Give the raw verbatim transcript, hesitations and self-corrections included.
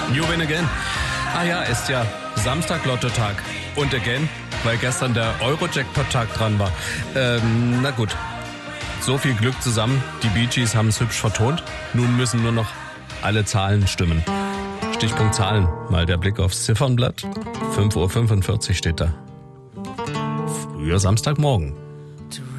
New Win Again. Ah ja, ist ja Samstag-Lotto-Tag. Und again, weil gestern der Euro-Jackpot-Tag dran war. Ähm, na gut. So viel Glück zusammen. Die Bee Gees haben es hübsch vertont. Nun müssen nur noch alle Zahlen stimmen. Stichpunkt Zahlen. Mal der Blick aufs Ziffernblatt. fünf Uhr fünfundvierzig steht da. Früher Samstagmorgen.